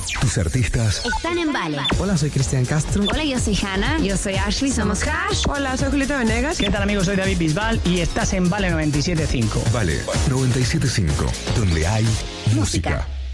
Tus artistas están en Vale. Hola, soy Cristian Castro. Hola, yo soy Hanna. Yo soy Ashley. Somos Hash. Hola, soy Julieta Venegas. ¿Qué tal, amigos? Soy David Bisbal y estás en Vale 97.5. Vale 97.5, donde hay música.